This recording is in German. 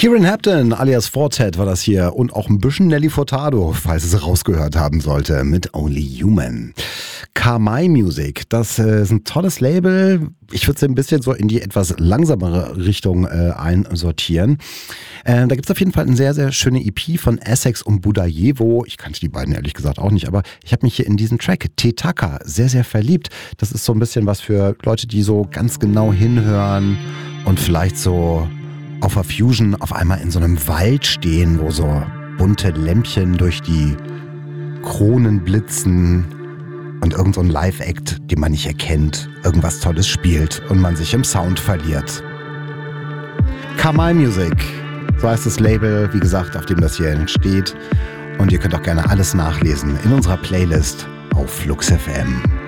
Kieran Hampton alias Fortet war das hier und auch ein bisschen Nelly Furtado, falls es rausgehört haben sollte, mit Only Human. Kamai Music, das ist ein tolles Label. Ich würde es ein bisschen so in die etwas langsamere Richtung einsortieren. Da gibt es auf jeden Fall eine sehr, sehr schöne EP von Essex und Budayevo. Ich kannte die beiden ehrlich gesagt auch nicht, aber ich habe mich hier in diesen Track Tetaka sehr, sehr verliebt. Das ist so ein bisschen was für Leute, die so ganz genau hinhören und vielleicht so auf der Fusion auf einmal in so einem Wald stehen, wo so bunte Lämpchen durch die Kronen blitzen und irgend so ein Live-Act, den man nicht erkennt, irgendwas Tolles spielt und man sich im Sound verliert. Kamai Music, so heißt das Label, wie gesagt, auf dem das hier entsteht. Und ihr könnt auch gerne alles nachlesen in unserer Playlist auf Flux FM.